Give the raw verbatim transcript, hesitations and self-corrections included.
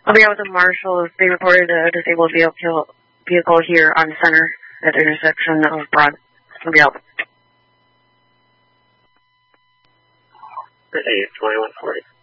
I'll be out with the marshals. They reported a disabled vehicle vehicle here on Center at the intersection of Broad. I'll be out. twenty-one forty.